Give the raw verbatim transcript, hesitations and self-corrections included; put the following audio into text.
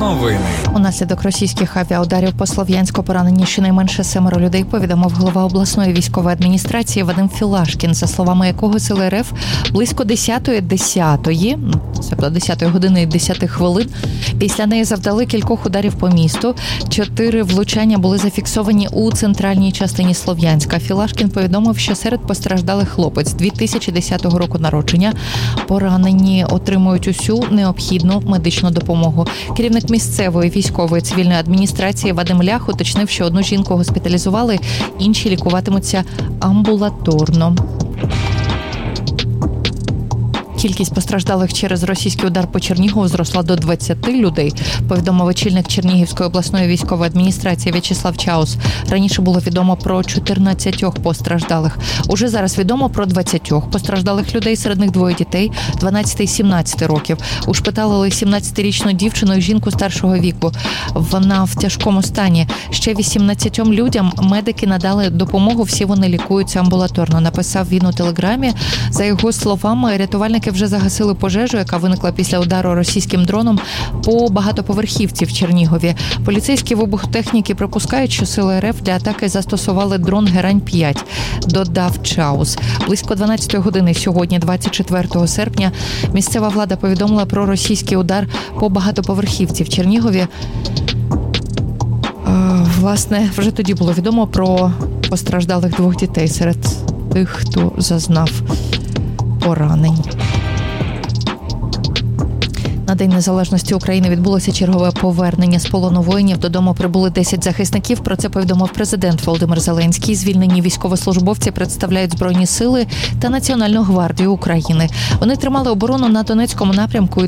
Новини. Унаслідок російських авіаударів по Слов'янську поранені щонайменше семеро людей, повідомив голова обласної військової адміністрації Вадим Філашкін, за словами якого сили РФ близько десятої десятої, тобто десятої години і десяти хвилин, після неї завдали кількох ударів по місту. Чотири влучання були зафіксовані у центральній частині Слов'янська. Філашкін повідомив, що серед постраждалих хлопець дві тисячі десятого року народження. Поранені отримують усю необхідну медичну допомогу. Керівник місцевої військової цивільної адміністрації Вадим Лях уточнив, що одну жінку госпіталізували, інші лікуватимуться амбулаторно. Кількість постраждалих через російський удар по Чернігову зросла до двадцяти людей, повідомив очільник Чернігівської обласної військової адміністрації В'ячеслав Чаус. Раніше було відомо про чотирнадцятьох постраждалих. Уже зараз відомо про двадцятьох постраждалих людей, серед них двоє дітей дванадцяти і сімнадцяти років. Ушпиталили сімнадцятирічну дівчину і жінку старшого віку. Вона в тяжкому стані. Ще вісімнадцятьом людям медики надали допомогу, всі вони лікуються амбулаторно, написав він у телеграмі. За його словами, рятувальники вже загасили пожежу, яка виникла після удару російським дроном по багатоповерхівці в Чернігові. Поліцейські вибухотехніки припускають, що сили РФ для атаки застосували дрон Герань п'ять, додав Чаус. Близько дванадцятої години сьогодні, двадцять четвертого серпня, місцева влада повідомила про російський удар по багатоповерхівці в Чернігові. Власне, вже тоді було відомо про постраждалих двох дітей серед тих, хто зазнав поранень. На День Незалежності України відбулося чергове повернення з полону воїнів. Додому прибули десять захисників. Про це повідомив президент Володимир Зеленський. Звільнені військовослужбовці представляють Збройні сили та Національну гвардію України. Вони тримали оборону на Донецькому напрямку і